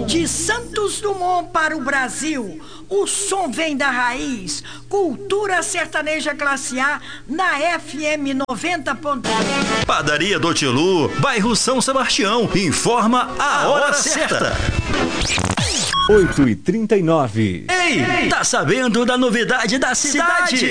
De Santos Dumont para o Brasil, o som vem da raiz. Cultura sertaneja classe A na FM 90.1. Padaria do Tilu, bairro São Sebastião. Informa a hora certa. 8h39. Ei, tá sabendo da novidade da cidade?